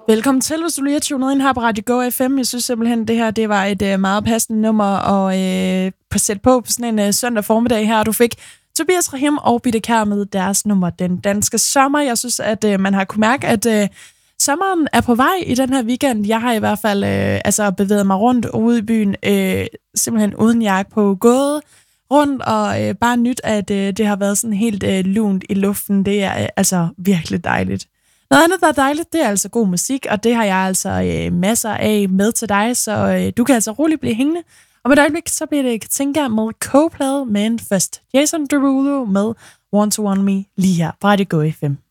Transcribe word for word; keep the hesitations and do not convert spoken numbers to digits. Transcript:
Velkommen til, hvis du lige har tunet ind her på Radio Go F M. Jeg synes simpelthen, det her det var et uh, meget passende nummer at uh, sætte på på sådan en uh, søndag formiddag her. Du fik Tobias Rahim og Bitte Kjær med deres nummer, Den Danske Sommer. Jeg synes, at uh, man har kunne mærke, at uh, sommeren er på vej i den her weekend. Jeg har i hvert fald uh, altså bevæget mig rundt ude i byen, uh, simpelthen uden jakke på, gået rundt, og uh, bare nyt, at uh, det har været sådan helt uh, lunt i luften. Det er uh, altså virkelig dejligt. Noget andet, der er dejligt, det er altså god musik, og det har jeg altså øh, masser af med til dig, så øh, du kan altså roligt blive hængende. Og med et øjeblik, så bliver det Katinka med Coldplay, men først Jason Derulo med Want to Want Me lige her på Radio Go F M.